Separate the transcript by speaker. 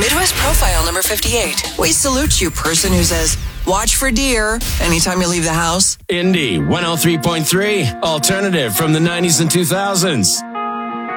Speaker 1: Midwest Profile number 58. We salute you, person who says, watch for deer anytime you leave the house.
Speaker 2: Indy 103.3, alternative from the 90s and 2000s.